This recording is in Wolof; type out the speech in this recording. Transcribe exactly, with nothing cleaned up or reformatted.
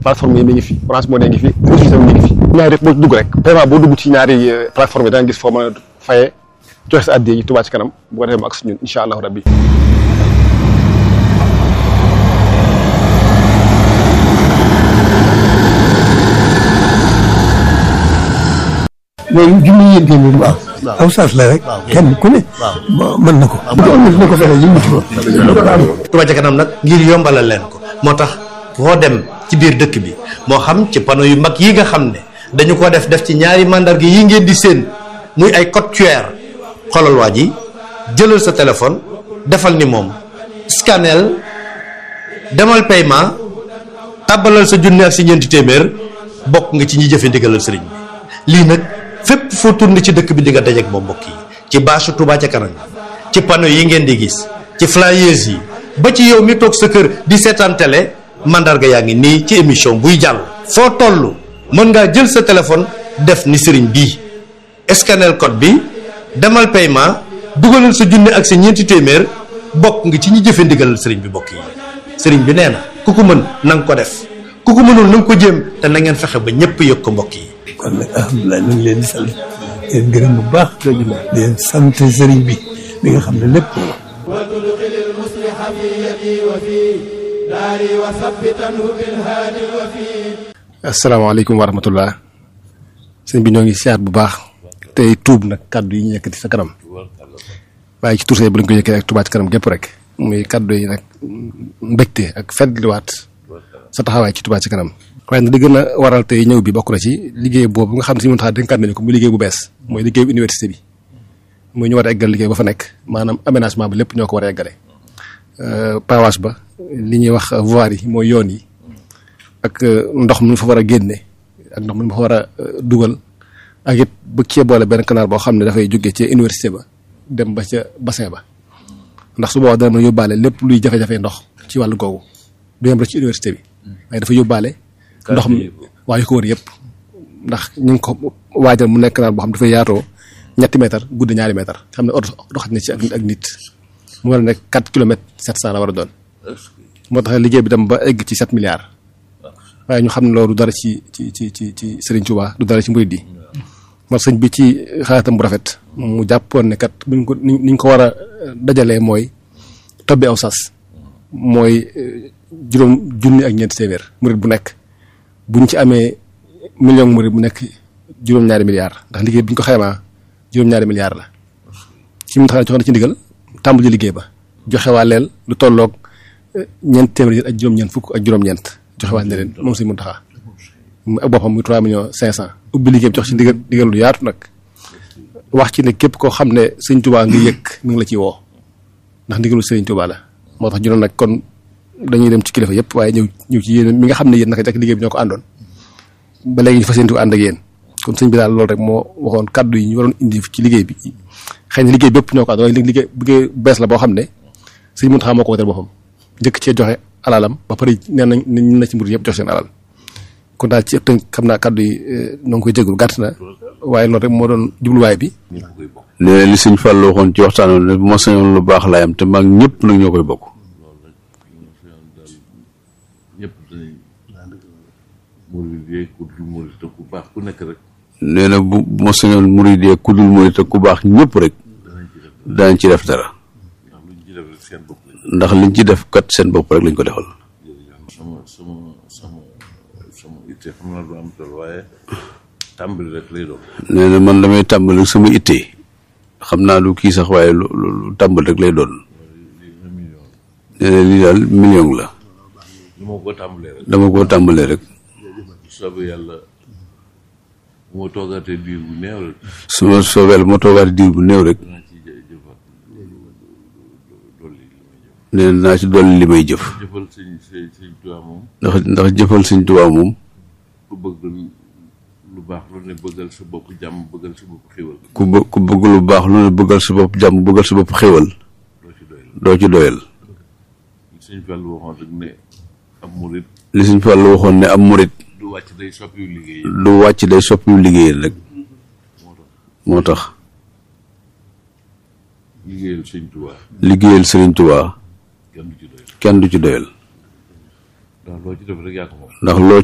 plateforme yi mi ngi fi Orange Money ngi fi réseau mi ngi fi ñaari boo dugg rek paiement boo dugg ci ñaari plateforme yi da nga gis foo mën a fayee joxe sa addiya yi Touba ci kanam bu ko defee mu ak suñu incha allahu rabbi. loolu junni yéen téeméer waaw aw saas la rek kenn ku ne mën na ko bu ko amul na ko fexe ñu mucc ko Touba ca kanam nag ngir yombalal leen ko moo tax foo dem ci biir dëkk bi moo xam ci panneau yu mag yi nga xam ne dañu ko def def ci ñaari mandarga yi ngeen di seen muy ay code Q R xoolal waa ji jëlal sa téléphone defal ni moom scanel demal paiement tàbbalal sa junni ak si ñeenti téeméer bokk nga ci ñi jëfe ndigalal sëriñ bi lii nag fépp foo tourné ci dëkk bi di nga dajeek moom mbokk yi ci bâche Touba ca kanam ci panneau yi ngeen di gis ci flyers yi ba ci yow mi toog sa kër di seetaan télé mandarga yaa ngi nii ci émission buy jàll foo toll mën ngaa jël sa téléphone def ni sëriñ bii scanel code bi demal paiement dugalal sa junne ak sa ñeenti téeméer bokk nga ci ñi jëfe ndigalal sëriñ bi mbokk yi sëriñ bi nee na ku ko mën na nga ko def ku ko mënul na nga ko jéem te na ngeen fexe ba ñëpp yëg ko mbokk yi. kon nag alhamdulilah ñu ngi leen di sant leen gërëm bu baax di leen sant sëriñ bi li nga xam ne lépp asalaamaaleykum wa rahmatullah sëñ bi ñoo ngi siyaat bu baax tey tuub nag kaddu yi ñu yëkkati sa kanam waaye ci tursee bu lañ ko yëkkee ak Touba ci kanam gépp rek muy kaddu yi nag mbégte ak feddliwaat sa taxawaay ci Touba ci kanam waaye nag di gën a waral tey ñëw bi bokk na ci liggéey boobu nga xam ne si mën taxaa dénkaat nañu ko muy liggéey bu bees mooy liggéey bu université bi muy ñu war a eggal liggéey ba fa nekk maanaam aménagement bi lépp ñoo ko war a eggale pavage ba li ñuy wax voirie yi mooy yoon yi ak ndox mi fa war a génne ak ndox mi fa war a dugal ak it bëgg cee boole benn canal boo xam ne dafay jóge ci université ba dem ba ca bassin ba ndax su boobaa dana mën a yóbbaale lépp luy jafe-jafe ndox ci wàllu googu du yem rek ci université bi waaye dafa yóbbaale ndox mi waa yu ko wër yëpp ndax ñu ngi ko waajal mu nekk canal boo xam dafay yaatoo ñetti mètre gudd ñaari mètre xam ne oto doxat na ci ak ak nit mu war a nekk quatre kilomètres sept cent la war a doon moo tax liggéey bi dem ba egg ci sept milliards waaye ñu xam ne loolu du dara ci ci ci ci ci Serigne Touba du dara ci murid yi moo sëñ bi ci xalaatam bu rafet mu jàppoon ne kat buñ ko ni ñu ko war a dajalee mooy tobbi aw sas mooy juróom junni ak ñeenti téeméer murid bu nekk buñ ci amee million murid bu nekk juróom-ñaari milliards ndax liggéey bi ñu ko xaymaa juróom-ñaari milliards la ci mu tax jox na ci ndigal tàmbali liggéey ba joxe waa leel lu tolloog ñeent téeméer ak juróom-ñeent fukk ak juróom-ñeent joxe waa ne leen moom si mun taxaa ak boppam muy trois millions cinq cent ubbi liggéey bi jox ci ndigal ndigal lu yaatu nag wax ci ne képp koo xam ne sëñ Touba nga yëg mi ngi la ci woo ndax ndigalu sëñ Touba la moo tax juróom nag kon dañuy dem ci kilifa yëpp waaye ñëw ñëw ci yéen mi nga xam ne yéen naka jekk liggéey bi ñoo ko àndoon ba léegi ñu fas yéene ànd ak yéen kon sëñ bi daal loolu rek moo waxoon kaddu yi ñu waroon indi ci liggéey bi xëy na liggéey bépp ñoo ko àndoon waaye liggéey liggéey bees la boo xam ne sëñ Mountakha moo ko woteel boppam njëkk cee joxe alalam ba pare nee nañ ñu na ci mbir yëpp jox seen alal kon daal ci tënk xam naa kaddu yi ñoo ngi koy jégul gàtt na waaye loolu rek moo doon jubluwaay bi. léeg li sëñ Fall waxoon ci waxtaan ne bu ma sañoon lu baax laay am te maag ñëpp nag ñoo koy bokk. nee na bu bu ma sañoon murid yi ku dul murid te ku baax ñëpp rek daañ ci def dara ndax liñ ci def kat seen bopp rek lañ ko defal. sama sama sama sama itte xam naa du am tool waaye tàmbali rek lay doon. nee na man damay tàmbali sama itte xam naa lu kii sax waaye lu lu tàmbali rek lay doon. nee na lii daal million la. dama ko tàmbalee rek. dama koo tàmbalee rek. soobee yàlla moo toogaatee diir bu néew rek. su ma soobee la moo toogaatee diir bu néew rek. nee na naa ci dolli li may jëf. jëfal sëñ sëñ sëñ Tuubaa moom. ndax ndax jëfal sëñ Tuubaa moom. ku bëgg lu baax lu ne bëggal sa bopp jàmm bëggal sa bopp xéwal. ku bë ku bëgg lu baax lu ne bëggal sa bopp jàmm bëggal sa bopp xéwal. doo ci doyal doo ci doyal. li sëñ Fall waxoon rek ne am murit. li sëñ Fall waxoon ne am murit. du wàcc day soppiwu liggéey. du wàcc day soppiwu liggéey rek. moo tax. liggéeyal sëñ Tuubaa. liggéeyal sëriñ Tuubaa. kenn du ci doyal. kenn du ci doyal. ndax loo ci def rek yaa ko moom. ndax loo